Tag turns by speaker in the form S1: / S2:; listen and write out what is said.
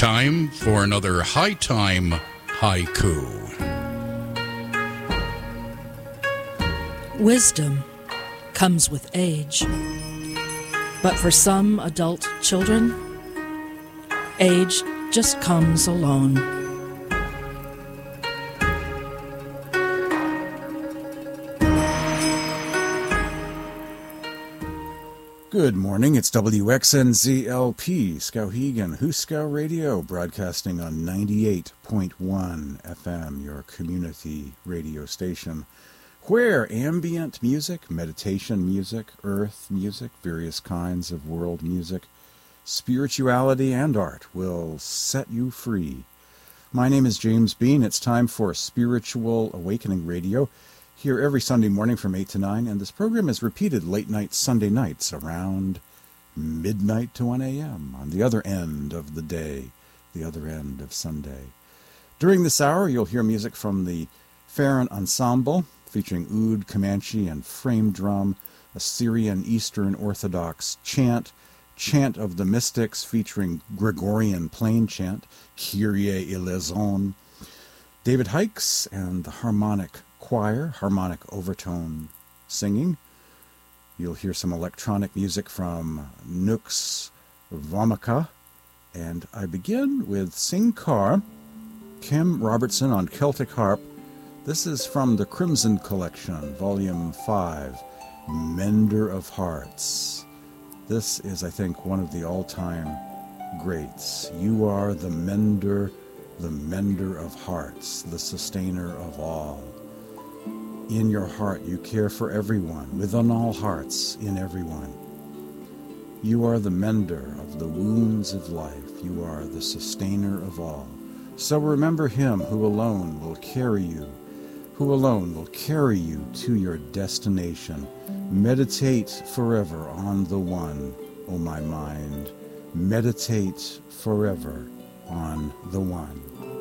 S1: Time for another High Time Haiku.
S2: Wisdom comes with age, but for some adult children, age just comes alone.
S3: Good morning, it's WXNZLP, Skowhegan, Huskow Radio, broadcasting on 98.1 FM, your community radio station, where ambient music, meditation music, earth music, various kinds of world music, spirituality, and art will set you free. My name is James Bean. It's time for Spiritual Awakening Radio, here every Sunday morning from 8 to 9, and this program is repeated late night Sunday nights around midnight to 1 a.m. on the other end of the day, the other end of Sunday. During this hour, you'll hear music from the Farron Ensemble, featuring oud, Comanche, and frame drum, a Syrian Eastern Orthodox chant of the Mystics featuring Gregorian plain chant, Kyrie eleison, David Hikes and the Harmonic Choir, harmonic overtone singing. You'll hear some electronic music from Nux Vomica, and I begin with Sing Car, Kim Robertson on Celtic harp. This is from the Crimson Collection, Volume 5, Mender of Hearts. This is, I think, one of the all-time greats. You are the mender of hearts, the sustainer of all. In your heart you care for everyone, within all hearts, in everyone. You are the mender of the wounds of life. You are the sustainer of all. So remember him who alone will carry you to your destination. Meditate forever on the one, O my mind. Meditate forever on the one.